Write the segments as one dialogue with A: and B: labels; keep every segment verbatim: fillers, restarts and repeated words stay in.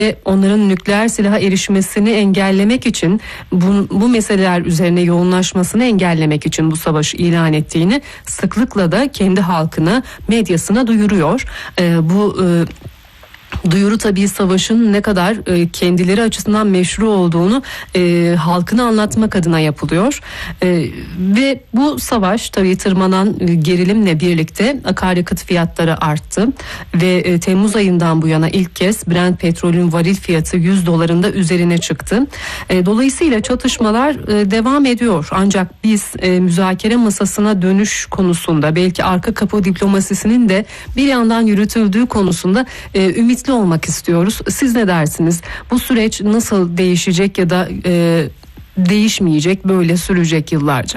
A: onların nükleer silaha erişmesini engellemek için, bu, bu meseleler üzerine yoğunlaşmasını engellemek için bu savaşı ilan ettiğini sıklıkla da kendi halkına, medyasına duyuruyor. Ee, bu e, duyuru tabii savaşın ne kadar e, kendileri açısından meşru olduğunu e, halkına anlatmak adına yapılıyor. E, ve bu savaş tabii tırmanan e, gerilimle birlikte akaryakıt fiyatları arttı ve e, Temmuz ayından bu yana ilk kez Brent petrolün varil fiyatı yüz doların da üzerine çıktı. E, dolayısıyla çatışmalar e, devam ediyor. Ancak biz e, müzakere masasına dönüş konusunda, belki arka kapı diplomasisinin de bir yandan yürütüldüğü konusunda e, ümit olmak istiyoruz. Siz ne dersiniz? Bu süreç nasıl değişecek ya da e, değişmeyecek, böyle sürecek yıllarca?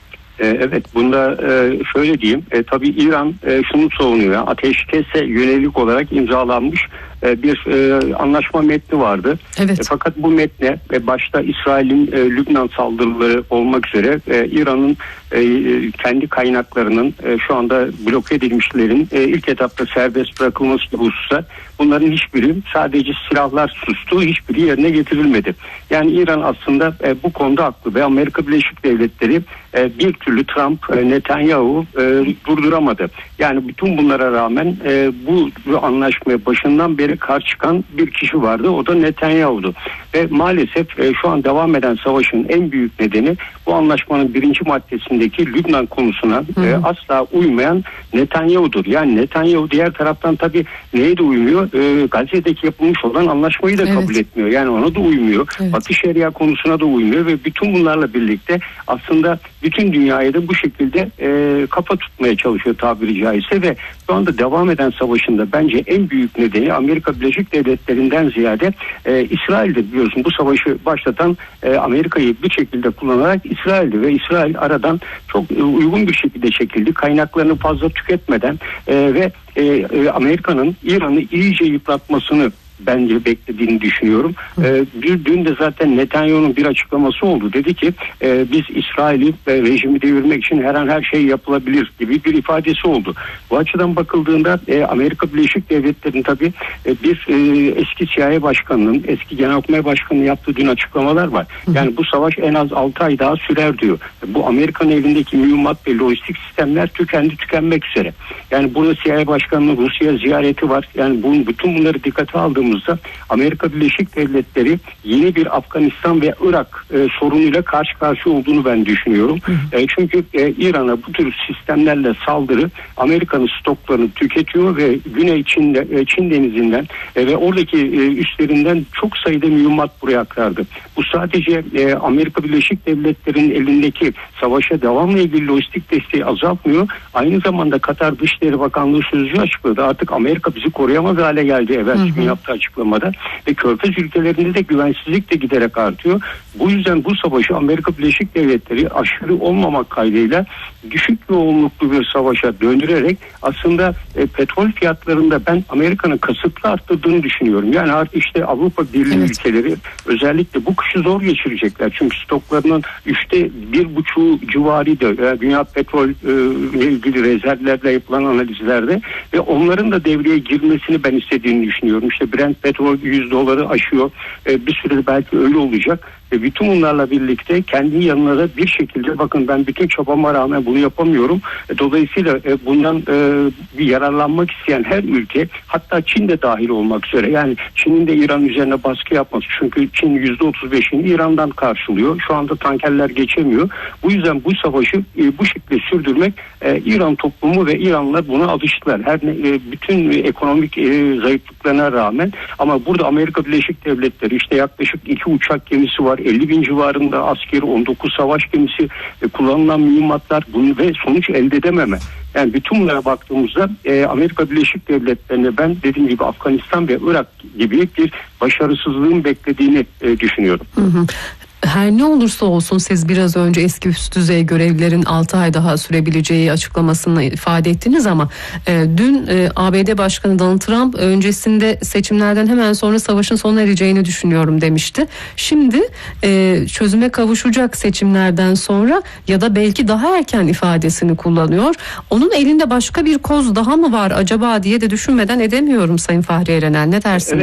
B: Evet, bunda şöyle diyeyim. E, tabii İran e, şunu savunuyor. Ateşkese yönelik olarak imzalanmış e, bir e, anlaşma metni vardı.
A: Evet.
B: E, fakat bu metne ve başta İsrail'in e, Lübnan saldırıları olmak üzere e, İran'ın e, kendi kaynaklarının e, şu anda bloke edilmişlerin e, ilk etapta serbest bırakılması gibi hususlar, bunların hiçbiri, sadece silahlar sustu, hiçbiri yerine getirilmedi. Yani İran aslında e, bu konuda haklı ve Amerika Birleşik Devletleri e, bir türlü Trump, e, Netanyahu e, durduramadı. Yani bütün bunlara rağmen e, bu, bu anlaşmaya başından beri karşı çıkan bir kişi vardı. O da Netanyahu'du. Ve maalesef e, şu an devam eden savaşın en büyük nedeni bu anlaşmanın birinci maddesindeki Lübnan konusuna e, asla uymayan Netanyahu'dur. Yani Netanyahu diğer taraftan tabii neye de uymuyor? E, Gazze'deki yapılmış olan anlaşmayı da evet. kabul etmiyor. Yani ona da uymuyor. Evet. Batı Şeria konusuna da uymuyor ve bütün bunlarla birlikte aslında bütün dünyayı da bu şekilde e, kafa tutmaya çalışıyor tabiri caizse ve şu anda devam eden savaşında bence en büyük nedeni Amerika Birleşik Devletleri'nden ziyade e, İsrail'de, biliyorsun bu savaşı başlatan e, Amerika'yı bir şekilde kullanarak İsrail'di ve İsrail aradan çok e, uygun bir şekilde çekildi. Kaynaklarını fazla tüketmeden e, ve e, Amerika'nın İran'ı iyice yıpratmasını bence beklediğini düşünüyorum. Ee, bir, dün de zaten Netanyahu'nun bir açıklaması oldu. Dedi ki e, biz İsrail'i ve rejimi devirmek için her an her şey yapılabilir gibi bir ifadesi oldu. Bu açıdan bakıldığında e, Amerika Birleşik Devletleri'nin tabii e, bir e, eski C I A başkanının, eski Genelkurmay Başkanı'nın yaptığı dün açıklamalar var. Yani bu savaş en az altı ay daha sürer diyor. Bu Amerika'nın elindeki mühimmat ve lojistik sistemler tükendi, tükenmek üzere. Yani burada C I A Başkanı'nın Rusya ziyareti var. Yani bunun, bütün bunları dikkate aldığımız Amerika Birleşik Devletleri yeni bir Afganistan ve Irak e, sorunuyla karşı karşıya olduğunu ben düşünüyorum. E, çünkü e, İran'a bu tür sistemlerle saldırı Amerika'nın stoklarını tüketiyor ve Güney Çin, e, Çin denizinden e, ve oradaki e, üslerinden çok sayıda mühimmat buraya aktardı. Bu sadece e, Amerika Birleşik Devletleri'nin elindeki savaşa devamla ilgili lojistik desteği azaltmıyor. Aynı zamanda Katar Dışişleri Bakanlığı sözcüğü açıkladı. Artık Amerika bizi koruyamaz hale geldi evvelsi gün yaptığı açıklamada ve Körfez ülkelerinde de güvensizlik de giderek artıyor. Bu yüzden bu savaşı Amerika Birleşik Devletleri aşırı olmamak kaydıyla düşük yoğunluklu bir savaşa döndürerek aslında e, petrol fiyatlarında ben Amerika'nın kasıtlı arttırdığını düşünüyorum. Yani artık işte Avrupa Birliği evet. ülkeleri özellikle bu kışı zor geçirecekler. Çünkü stoklarının üçte bir buçuğu civarıydı. Yani dünya petrol e, ile ilgili rezervlerle yapılan analizlerde ve onların da devreye girmesini ben istediğini düşünüyorum. İşte Brent petrol yüz doları aşıyor. E, bir süre belki öyle olacak. Ve bütün bunlarla birlikte kendi yanına da bir şekilde bakın ben bütün çabama rağmen bunu yapamıyorum. E, dolayısıyla e, bundan e, bir yararlanmak isteyen her ülke, hatta Çin de dahil olmak üzere, yani Çin'in de İran üzerine baskı yapması. Çünkü Çin yüzde otuz beşini İran'dan karşılıyor. Şu anda tankerler geçemiyor. Bu yüzden bu savaşı e, bu şekilde sürdürmek e, İran toplumu ve İranlılar buna alıştılar. Her e, bütün ekonomik e, zayıflıklarına rağmen. Ama burada Amerika Birleşik Devletleri işte yaklaşık iki uçak gemisi var. elli bin civarında askeri, on dokuz savaş gemisi, e, kullanılan mühimmatlar, bunu ve sonuç elde edememe. Yani bütün bunlara baktığımızda e, Amerika Birleşik Devletleri'ne ben dediğim gibi Afganistan ve Irak gibi bir başarısızlığın beklediğini e, düşünüyorum. Hı hı.
A: Her ne olursa olsun siz biraz önce eski üst düzey görevlerin altı ay daha sürebileceği açıklamasını ifade ettiniz ama e, dün e, A B D Başkanı Donald Trump öncesinde seçimlerden hemen sonra savaşın sona ereceğini düşünüyorum demişti. Şimdi e, çözüme kavuşacak seçimlerden sonra ya da belki daha erken ifadesini kullanıyor. Onun elinde başka bir koz daha mı var acaba diye de düşünmeden edemiyorum Sayın Fahri Erenel. Ne dersiniz?
B: Evet.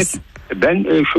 B: Ben e,